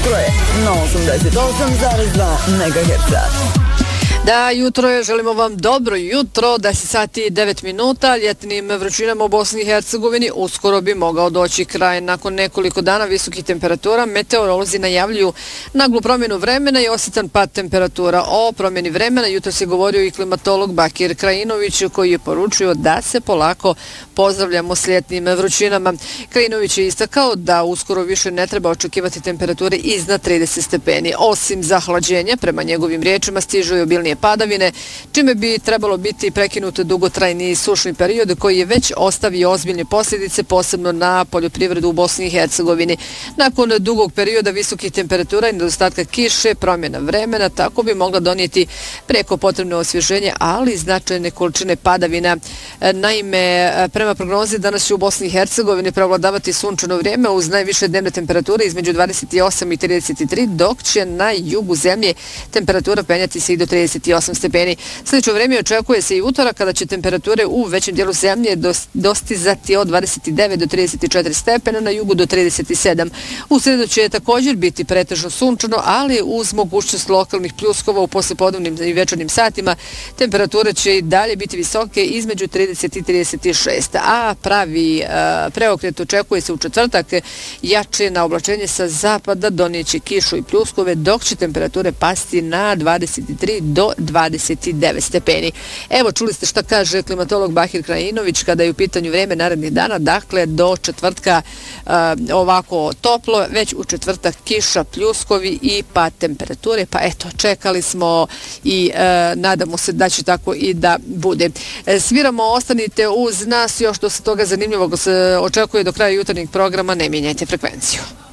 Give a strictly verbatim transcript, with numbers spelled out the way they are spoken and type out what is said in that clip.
Jutro je na osamdeset osam zarez dva megaherca. Da, jutro je, želimo vam dobro jutro, deset sati i devet minuta, ljetnim vrućinama u Bosni i Hercegovini uskoro bi mogao doći kraj. Nakon nekoliko dana visokih temperatura, meteorolozi najavljuju naglu promjenu vremena i osjetan pad temperatura. O promjeni vremena jutro se govorio i klimatolog Bakir Krajinović, koji je poručio da se polako pozdravljamo s ljetnim vrućinama. Krajinović je istakao da uskoro više ne treba očekivati temperature iznad trideset stepeni. Osim zahlađenja, prema njegovim riječima, stižu i obilnije padavine, čime bi trebalo biti prekinut dugotrajni sušni period koji je već ostavio ozbiljne posljedice, posebno na poljoprivredu u Bosni i Hercegovini. Nakon dugog perioda visokih temperatura i nedostatka kiše, promjena vremena tako bi mogla donijeti preko potrebno osvježenje, ali značajne količine padavina. Naime, prema prognozi danas će u Bosni i Hercegovini prevladavati sunčano vrijeme uz najviše dnevne temperature između dvadeset osam i trideset tri, dok će na jugu zemlje temperatura penjati se i do trideset osam stepeni. Sljedeće vrijeme očekuje se i utorak kada će temperature u većem dijelu zemlje dostizati od dvadeset devet do trideset četiri stepena, na jugu do trideset sedam. U srijedu će također biti pretežno sunčano, ali uz mogućnost lokalnih pljuskova u poslijepodnevnim i večernjim satima temperature će i dalje biti visoke između trideset i trideset šest. A pravi uh, preokret očekuje se u četvrtak, jače na oblačenje sa zapada donijeće kišu i pljuskove, dok će temperature pasti na dvadeset tri do dvadeset devet stepeni. Evo, čuli ste šta kaže klimatolog Bakir Krajinović kada je u pitanju vrijeme narednih dana, dakle do četvrtka uh, ovako toplo, već u četvrtak kiša, pljuskovi i pad temperature, pa eto, čekali smo i uh, nadamo se da će tako i da bude. E, sviramo, ostanite uz nas, još dosta toga zanimljivog se očekuje do kraja jutarnjeg programa, ne mijenjajte frekvenciju.